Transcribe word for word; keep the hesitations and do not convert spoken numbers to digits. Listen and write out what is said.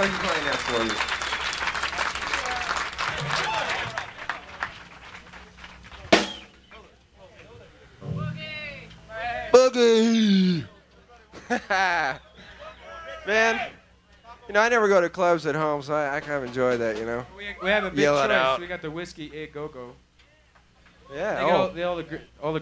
How's he playing that for you? Boogie! Man, you know, I never go to clubs at home, so I, I kind of enjoy that, you know? We, we have a big Yell it choice. out. We got the whiskey a go-go. Yeah, They oh. got all, they all the gr- all the